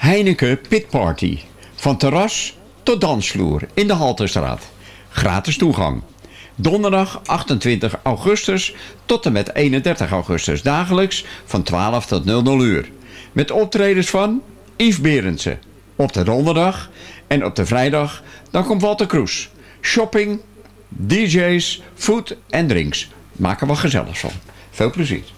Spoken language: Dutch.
Heineken Pit Party. Van terras tot dansvloer in de Halterstraat. Gratis toegang. Donderdag 28 augustus tot en met 31 augustus dagelijks van 12 tot 00 uur. Met optredens van Yves Berendsen op de donderdag en op de vrijdag dan komt Walter Kroes. Shopping, DJ's, food en drinks. Maken we gezellig van. Veel plezier.